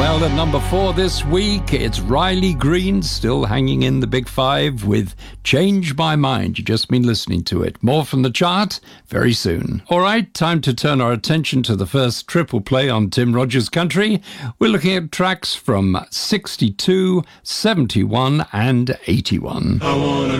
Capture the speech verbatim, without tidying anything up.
Well, at number four this week, it's Riley Green, still hanging in the big five with Change My Mind. You've just been listening to it. More from the chart very soon. All right, time to turn our attention to the first triple play on Tim Rogers Country. We're looking at tracks from sixty-two, seventy-one and eighty-one. I wanna